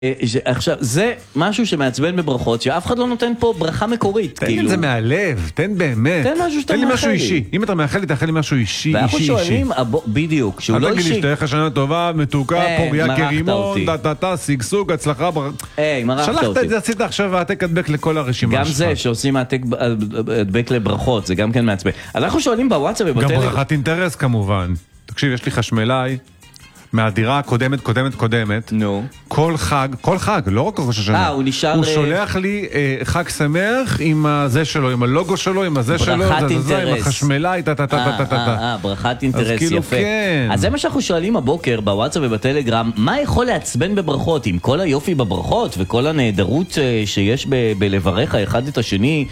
עכשיו, זה משהו שמעצבן בברכות, שאף אחד לא נותן פה ברכה מקורית. תן לי את זה מהלב, תן באמת. תן משהו שאתה תן לי מאחל משהו לי. אישי. אם אתה מאחל לי, תאחל לי משהו אישי, ואנחנו אישי. שואלים, בדיוק, שהוא לא אל תגיד לי אישי. שתהיה לך שנה טובה, מתוקה, פוריה מרחת כרימון, אותי. דתתה, סגסוג, הצלחה. מרחת שלחת אותי. את זה, עשית עכשיו העתק הדבק לכל הרשימה גם שלך. זה שעושים העתק הדבק לברכות, זה גם כן מעצבן. אנחנו שואלים בוואטסאפ גם ובטלגרם. ברכת אינטרס כמובן. תקשיב, יש לי חשמלאי מהדירה הקודמת, נו. כל חג, לא רק ראש השנה. הוא נשאר... הוא שולח לי חג שמח עם הזה שלו, עם הלוגו שלו, עם הזה שלו, ברכת עם אינטרס. החשמלאי, ברכת אינטרס, כאילו יפה. כן. אז זה מה שאנחנו שואלים הבוקר בוואטסאפ ובטלגרם, מה יכול לעצבן בברכות, עם כל היופי בברכות וכל הנהדרות שיש בלברך האחד את השני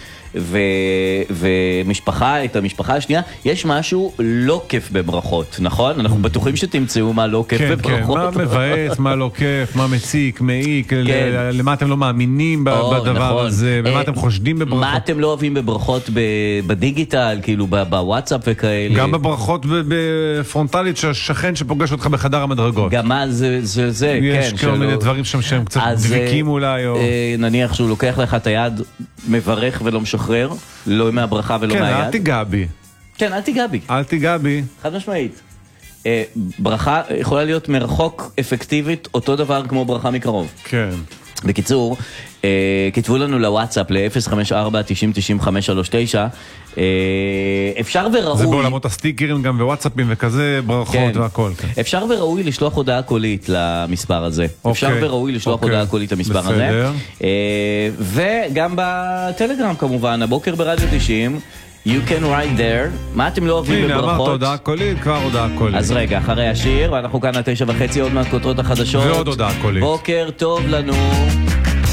ומשפחה את המשפחה השנייה, יש משהו לא כיף בברכות, נכון? אנחנו בטוחים שתמצאו מה לא כיף בברכות. כן, מה מבאס, מה לא כיף, מה מציק, מעיק, למה אתם לא מאמינים בדבר הזה, במה אתם חושדים בברכות. מה אתם לא אוהבים בברכות בדיגיטל, כאילו בוואטסאפ וכאלה. גם בברכות בפרונטלית שהשכן שפוגש אותך בחדר המדרגות. גם מה זה, כן. יש כל מיני דברים שם שהם קצת דביקים אולי. נניח שהוא לוקח לך את היד, מברך ולא משחרר, לא מהברכה ולא מהיד. כן, אל תיגע בי. כן, אל תיגע בי. אל תיגע בי. חד משמעית. ברכה יכולה להיות מרחוק אפקטיבית, אותו דבר כמו ברכה מקרוב. כן. בקיצור, כתבו לנו לוואטסאפ ל-054-90-9539, אפשר וראוי... זה בעולמות הסטיקרים גם בוואטסאפים וכזה, ברכות והכל. אפשר וראוי לשלוח הודעה קולית למספר הזה. אפשר וראוי לשלוח הודעה קולית למספר הזה. וגם בטלגרם כמובן, הבוקר ברדיו 90, You can write there. מה אתם לא אוהבים בברכות? הנה, אמרת הודעה קולית, כבר הודעה קולית. אז רגע, אחרי השיר, ואנחנו כאן 9:30, עוד מעט כותרות החדשות. ועוד הודעה קולית. בוקר טוב לנו.